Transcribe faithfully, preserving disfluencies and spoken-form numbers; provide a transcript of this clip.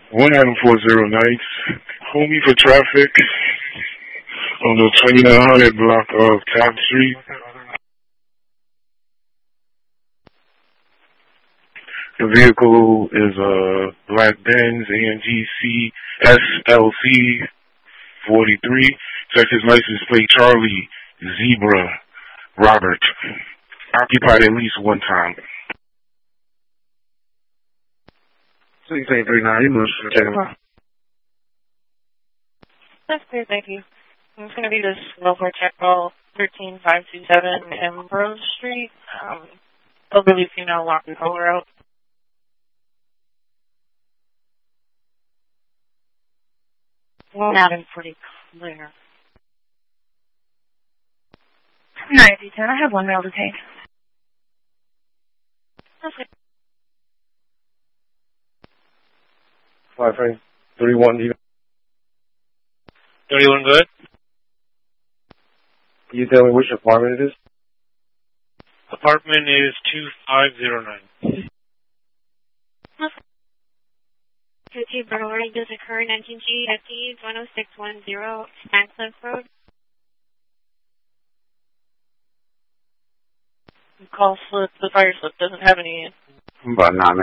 one item four zero nights. Homie for traffic on the twenty-nine hundred block of Top Street. The vehicle is a black Benz A M G C S L C forty-three. Texas license plate Charlie Zebra Robert. Occupied at least one time. six eight three nine, you must check them out. That's clear, thank you. It's going to be this welfare check call, thirteen five two seven Ambrose Street. Um, elderly female locking color out. Well, not in pretty clear. ninety ten, I have one mail to take. Okay. Five frame, thirty-one even. thirty-one good? Can you tell me which apartment it is? Apartment is two five zero nine. Okay. two burglary does occur in nineteen G F D one oh six one zero Stancliffe Road. Call slip, the fire slip doesn't have any. About nine